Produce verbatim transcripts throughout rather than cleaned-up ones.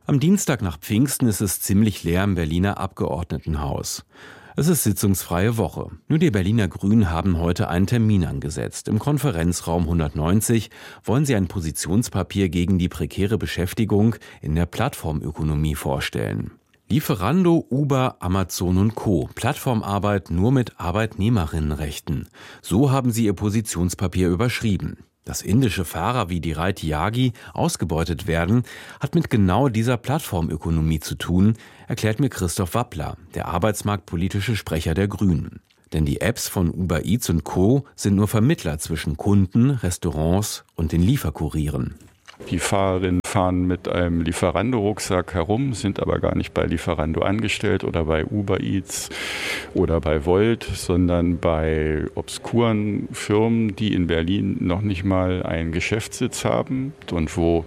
Am Dienstag nach Pfingsten ist es ziemlich leer im Berliner Abgeordnetenhaus. Es ist sitzungsfreie Woche. Nur die Berliner Grünen haben heute einen Termin angesetzt. Im Konferenzraum hundertneunzig wollen sie ein Positionspapier gegen die prekäre Beschäftigung in der Plattformökonomie vorstellen. Lieferando, Uber, Amazon und Co. Plattformarbeit nur mit Arbeitnehmerinnenrechten. So haben sie ihr Positionspapier überschrieben. Dass indische Fahrer wie Dheeraj Tyagi ausgebeutet werden, hat mit genau dieser Plattformökonomie zu tun, erklärt mir Christoph Wappler, der arbeitsmarktpolitische Sprecher der Grünen. Denn die Apps von Uber Eats und Co. sind nur Vermittler zwischen Kunden, Restaurants und den Lieferkurieren. Die Fahrerinnen fahren mit einem Lieferando-Rucksack herum, sind aber gar nicht bei Lieferando angestellt oder bei Uber Eats oder bei Volt, sondern bei obskuren Firmen, die in Berlin noch nicht mal einen Geschäftssitz haben und wo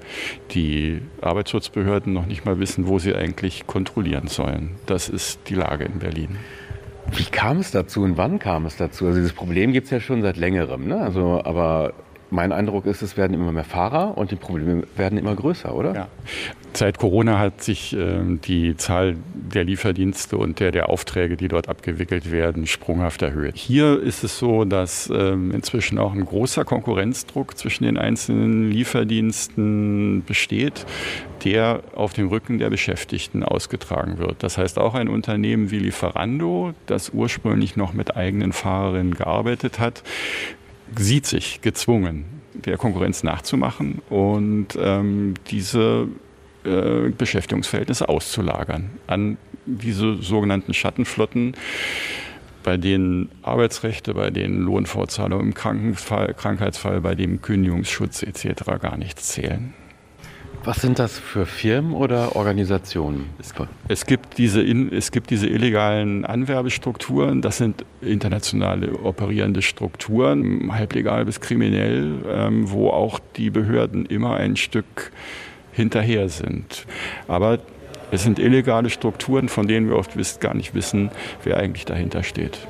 die Arbeitsschutzbehörden noch nicht mal wissen, wo sie eigentlich kontrollieren sollen. Das ist die Lage in Berlin. Wie kam es dazu und wann kam es dazu? Also dieses Problem gibt es ja schon seit längerem, ne? Also, aber mein Eindruck ist, es werden immer mehr Fahrer und die Probleme werden immer größer, oder? Ja. Seit Corona hat sich äh, die Zahl der Lieferdienste und der, der Aufträge, die dort abgewickelt werden, sprunghaft erhöht. Hier ist es so, dass äh, inzwischen auch ein großer Konkurrenzdruck zwischen den einzelnen Lieferdiensten besteht, der auf dem Rücken der Beschäftigten ausgetragen wird. Das heißt, auch ein Unternehmen wie Lieferando, das ursprünglich noch mit eigenen Fahrerinnen gearbeitet hat, sieht sich gezwungen, der Konkurrenz nachzumachen und ähm, diese äh, Beschäftigungsverhältnisse auszulagern an diese sogenannten Schattenflotten, bei denen Arbeitsrechte, bei denen Lohnfortzahlung im Krankenfall, Krankheitsfall, bei dem Kündigungsschutz et cetera gar nichts zählen. Was sind das für Firmen oder Organisationen? Es, es, gibt diese, es gibt diese illegalen Anwerbestrukturen, das sind internationale operierende Strukturen, halblegal bis kriminell, ähm, wo auch die Behörden immer ein Stück hinterher sind. Aber es sind illegale Strukturen, von denen wir oft gar nicht wissen, wer eigentlich dahinter steht.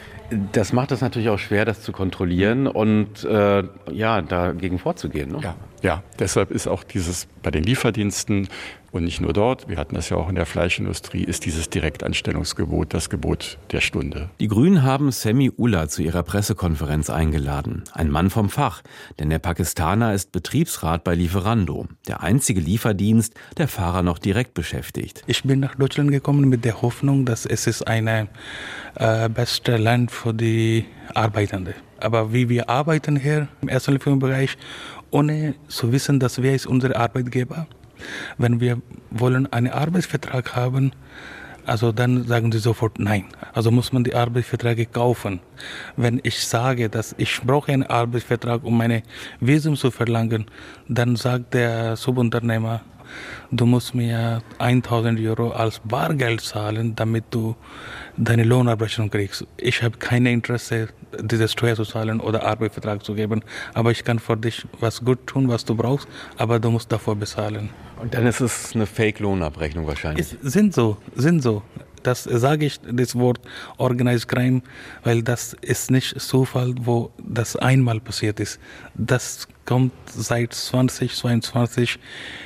Das macht es natürlich auch schwer, das zu kontrollieren und äh, ja, dagegen vorzugehen. Ne? Ja, ja, deshalb ist auch dieses bei den Lieferdiensten und nicht nur dort, wir hatten das ja auch in der Fleischindustrie, ist dieses Direktanstellungsgebot das Gebot der Stunde. Die Grünen haben Sami Ullah zu ihrer Pressekonferenz eingeladen. Ein Mann vom Fach, denn der Pakistaner ist Betriebsrat bei Lieferando. Der einzige Lieferdienst, der Fahrer noch direkt beschäftigt. Ich bin nach Deutschland gekommen mit der Hoffnung, dass es ist eine äh, beste Land für die Arbeitenden. Aber wie wir arbeiten hier im ersten Bereich, ohne zu wissen, dass wer ist unser Arbeitgeber. Wenn wir wollen einen Arbeitsvertrag haben, also dann sagen sie sofort nein. Also muss man die Arbeitsverträge kaufen. Wenn ich sage, dass ich brauche einen Arbeitsvertrag, um meine Visum zu verlangen, dann sagt der Subunternehmer, du musst mir tausend Euro als Bargeld zahlen, damit du deine Lohnabrechnung kriegst. Ich habe kein Interesse, diese Steuer zu zahlen oder Arbeitsvertrag zu geben, aber ich kann für dich was gut tun, was du brauchst, aber du musst davor bezahlen. Und dann ist es eine Fake-Lohnabrechnung wahrscheinlich. Es sind so, sind so. Das sage ich, das Wort Organized Crime, weil das ist nicht Zufall, wo das einmal passiert ist. Das kommt seit zwanzig zweiundzwanzig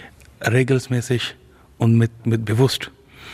regelmäßig und mit, mit bewusst.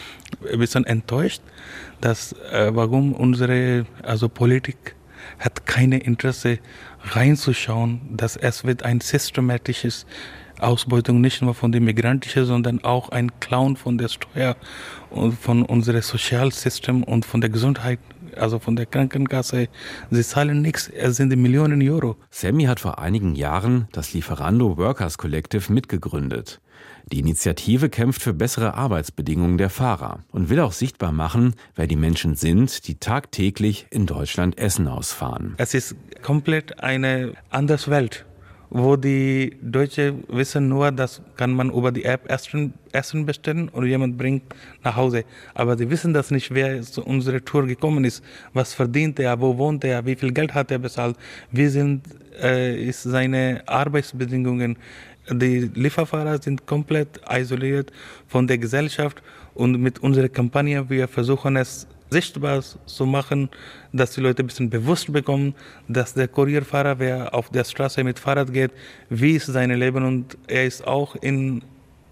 Wir sind enttäuscht, dass äh, warum unsere also Politik hat keine Interesse reinzuschauen, dass es wird ein systematisches Ausbeutung nicht nur von den Migranten, sondern auch ein Clown von der Steuer und von unserem Sozialsystem und von der Gesundheit, also von der Krankenkasse. Sie zahlen nichts, es sind Millionen Euro. Sami hat vor einigen Jahren das Lieferando Workers Collective mitgegründet. Die Initiative kämpft für bessere Arbeitsbedingungen der Fahrer und will auch sichtbar machen, wer die Menschen sind, die tagtäglich in Deutschland Essen ausfahren. Es ist komplett eine andere Welt, wo die Deutschen wissen nur, das kann man über die App Essen, Essen bestellen und jemand bringt nach Hause. Aber sie wissen das nicht, wer zu unserer Tour gekommen ist, was verdient er, wo wohnt er, wie viel Geld hat er bezahlt, wie sind äh, ist seine Arbeitsbedingungen. Die Lieferfahrer sind komplett isoliert von der Gesellschaft und mit unserer Kampagne, wir versuchen es sichtbar zu machen, dass die Leute ein bisschen bewusst bekommen, dass der Kurierfahrer, wer auf der Straße mit Fahrrad geht, wie ist sein Leben und er ist auch in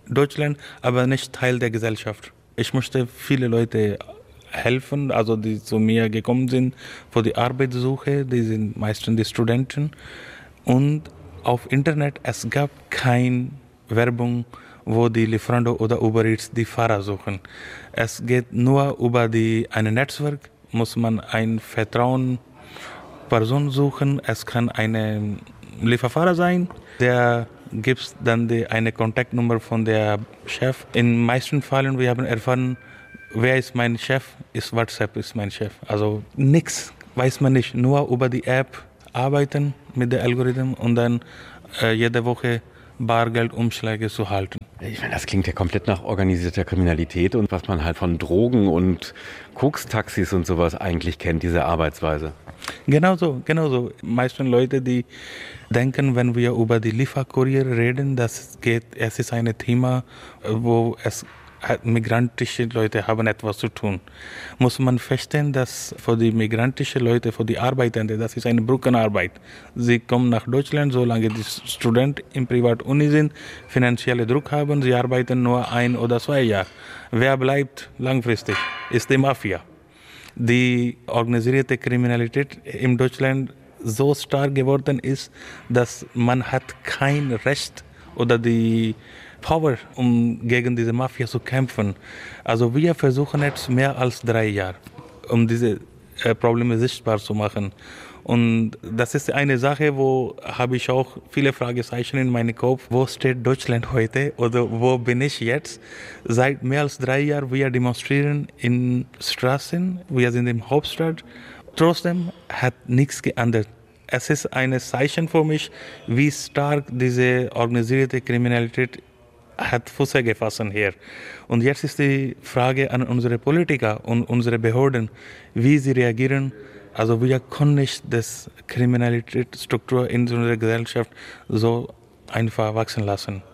Deutschland, aber nicht Teil der Gesellschaft. Ich möchte viele Leute helfen, also die zu mir gekommen sind für die Arbeitssuche, die sind meistens die Studenten. Und auf Internet, es gab keine Werbung, wo die Lieferando oder Uber Eats die Fahrer suchen. Es geht nur über die, ein Netzwerk, muss man eine vertrauen Person suchen. Es kann ein Lieferfahrer sein, der gibt dann die, eine Kontaktnummer von der Chef. In den meisten Fällen, wir haben erfahren, wer ist mein Chef, ist WhatsApp ist mein Chef. Also nichts weiß man nicht, nur über die App arbeiten mit dem Algorithmus und dann äh, jede Woche Bargeldumschläge zu halten. Ich meine, das klingt ja komplett nach organisierter Kriminalität und was man halt von Drogen und Kokstaxis und sowas eigentlich kennt, diese Arbeitsweise. Genau so, genau so. Meisten Leute, die denken, wenn wir über die Lieferkurier reden, das geht, es ist ein Thema, wo es migrantische Leute haben etwas zu tun. Muss man verstehen, dass für die migrantischen Leute, für die Arbeitenden, das ist eine Brückenarbeit. Sie kommen nach Deutschland, solange die Studenten in Privatuni sind, finanzielle Druck haben, sie arbeiten nur ein oder zwei Jahre. Wer bleibt langfristig, ist die Mafia. Die organisierte Kriminalität in Deutschland so stark geworden ist, dass man hat kein Recht oder die Power, um gegen diese Mafia zu kämpfen. Also wir versuchen jetzt mehr als drei Jahre, um diese äh, Probleme sichtbar zu machen. Und das ist eine Sache, wo habe ich auch viele Fragezeichen in meinem Kopf. Wo steht Deutschland heute oder wo bin ich jetzt? Seit mehr als drei Jahren wir demonstrieren in Straßen, wir sind in der Hauptstadt. Trotzdem hat nichts geändert. Es ist ein Zeichen für mich, wie stark diese organisierte Kriminalität hat Fuß gefasst hier. Und jetzt ist die Frage an unsere Politiker und unsere Behörden, wie sie reagieren. Also wir können nicht das Kriminalitätsstruktur in unserer Gesellschaft so einfach wachsen lassen.